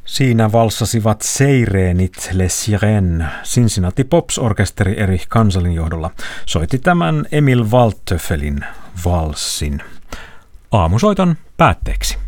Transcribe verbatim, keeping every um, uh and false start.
Siinä valssasivat Seireenit, Les Sirènes, Cincinnati Pops-orkesteri Erich Kanselin johdolla. Soitti tämän Emil Waldtöffelin valssin. Aamusoiton päätteeksi.